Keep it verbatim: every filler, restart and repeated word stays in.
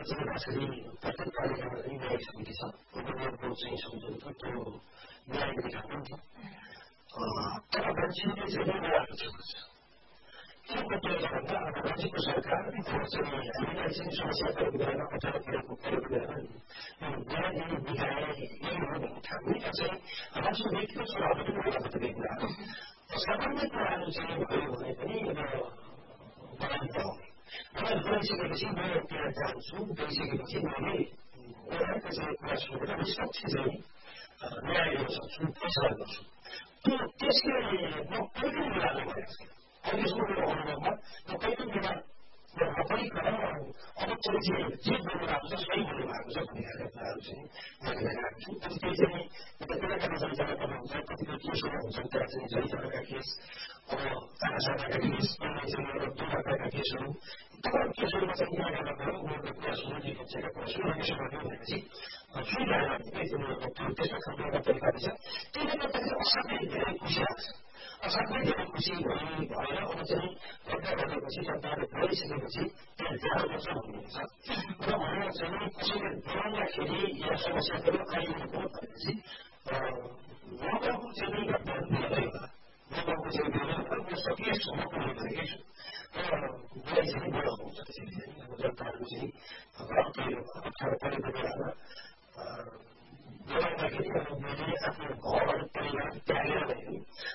त्यसैले गर्दाखेरि प्रत्येक पालिकामा पनि न्यायिक समिति छ उनीहरूको चाहिँ सम्झौता त्यो न्यायले खानुहुन्थ्यो तर मान्छेले चाहिँ राम्रो सोच्छ के बताउँछ भन्दा अब मान्छेको सरकार चाहिँ हामीलाई चाहिँ समस्या परेको बेलामा अप्ठ्यारो परेको परेको बेलामा न्याय दिने निकाय यही हो भन्ने ठाउँमा चाहिँ मान्छे व्यक्तिगत स्वभावले पनि एउटा कतिपय कुराहरू सामान्य कुराहरू चाहिँ भयो भने पनि बनाउनु पाउने मलाई गइसकेपछि म त्यहाँ जान्छु गइसकेपछि मैले उहाँहरूको चाहिँ कुरा सुनेर निष्पक्ष चाहिँ न्याय दिन सक्छु फैसला गर्छु त्यो त्यसले म कहिले पनि लाग्नु भएको छैन अहिलेसम्म मेरो अनुभवमा म कहिले पनि नपरिकन अब चाहिँ जे बोल्नु भएको छ सही बोल्नु भएको छ भन्ने खालको कुराहरू चाहिँ मैले लगाएको छु अनि त्यो चाहिँ कतिपयका जैजनाका हुन्छ कतिपय केसहरू हुन्छन् त्यहाँ चाहिँ जैजनाका केस अब कानासानाका केस अनि चाहिँ दुर्घटनाका केसहरू तमाम केसहरूमा चाहिँ यहाँ गर्न गयो उनीहरूको कुरा सुन्ने पक्षका कुरा सुन्ने समाज भनेपछि सुनिरहेर उनीहरूको त्यस्तो खालको एउटा तरिका छ त्यसले गर्दाखेरि असाध्यै धेरै खुसी लाग्छ असाध्यै धेरै खुसी भए भएर अब चाहिँ घटना घटेपछि जनताले बोलिसकेपछि त्यहाँ ध्यान गर्छ भन्नुहुन्छ र म चाहिँ कसैले बोलाउँदाखेरि या समस्या पनि आइदिनु हो भनेपछि नगरको चाहिँ घटना मिल्दै होला नगरको चाहिँ मिल्दै म सकिएसम्म पुग्ने गरेकै छु र मलाई चाहिँ बोलाउनुहुन्छ त्यसरी चाहिँ अब जनताहरू चाहिँ अप्ठ्यारो परेको बेलामा बोलाउँदाखेरि अब मैले आफ्नो घर परिवार त्यागेर